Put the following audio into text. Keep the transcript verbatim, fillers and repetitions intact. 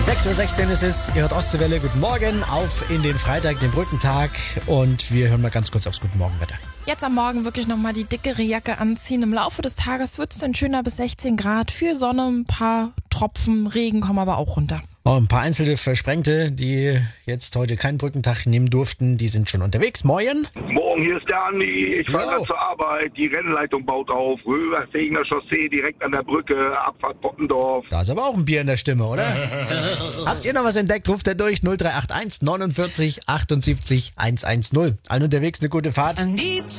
sechs Uhr sechzehn ist es, ihr hört Ostseewelle, guten Morgen, auf in den Freitag, den Brückentag und wir hören mal ganz kurz aufs Guten Morgenwetter. Jetzt am Morgen wirklich nochmal die dickere Jacke anziehen. Im Laufe des Tages wird es dann schöner bis sechzehn Grad. Viel Sonne, ein paar Tropfen, Regen kommen aber auch runter. Oh, ein paar einzelne Versprengte, die jetzt heute keinen Brückentag nehmen durften, die sind schon unterwegs. Moin! Morgen, hier ist der Andi. Ich fahre Jo. gerade zur Arbeit. Die Rennleitung baut auf. Röverfegener Chaussee, direkt an der Brücke. Abfahrt Bottendorf. Da ist aber auch ein Bier in der Stimme, oder? Habt ihr noch was entdeckt? Ruft er durch null drei acht eins neunundvierzig achtundsiebzig hundertzehn. Allen unterwegs eine gute Fahrt.